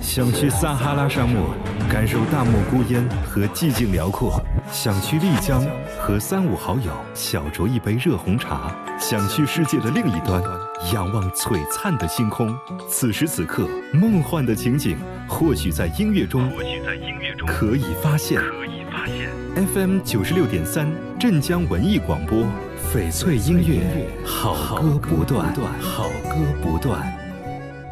想去撒哈拉沙漠，感受大漠孤烟和寂静辽阔；想去丽江，和3、5好友小酌一杯热红茶；想去世界的另一端，仰望璀璨的星空。此时此刻，梦幻的情景或许在音乐中可以发现。FM 96.3，镇江文艺广播，翡翠音乐，好歌不断，好歌不断。